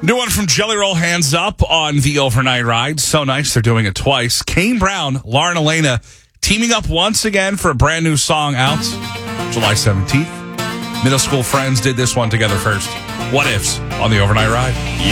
New one from Jelly Roll, Hands Up, on the Overnight Ride. So nice, they're doing it twice. Kane Brown, Lauren Elena, teaming up once again for a brand new song out July 17th. Middle school friends did this one together first. What Ifs on the Overnight Ride.